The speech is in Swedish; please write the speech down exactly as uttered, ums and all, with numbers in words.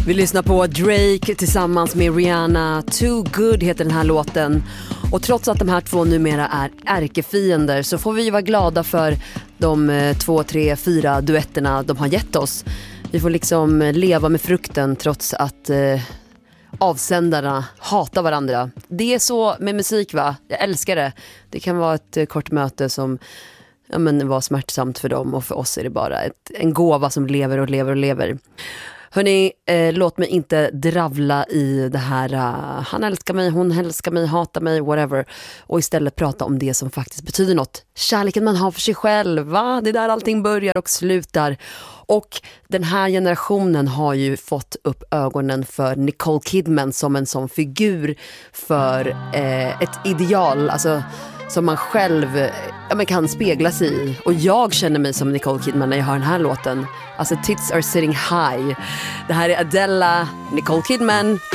Vi lyssnar på Drake tillsammans med Rihanna. Too Good heter den här låten. Och trots att de här två numera är ärkefiender så får vi vara glada för de två, tre, fyra duetterna de har gett oss. Vi får liksom leva med frukten trots att eh, avsändarna hatar varandra. Det är så med musik, va? Jag älskar det. Det kan vara ett eh, kort möte som ja, men var smärtsamt för dem, och för oss är det bara ett, en gåva som lever och lever och lever. Hörrni, eh, låt mig inte dravla i det här uh, han älskar mig, hon älskar mig, hatar mig, whatever. Och istället prata om det som faktiskt betyder något. Kärleken man har för sig själv, va? Det är där allting börjar och slutar. Och den här generationen har ju fått upp ögonen för Nicole Kidman som en sån figur för eh, ett ideal, alltså som man själv ja, men kan spegla sig i. Och jag känner mig som Nicole Kidman när jag hör den här låten. Alltså tits are sitting high. Det här är Adele, Nicole Kidman.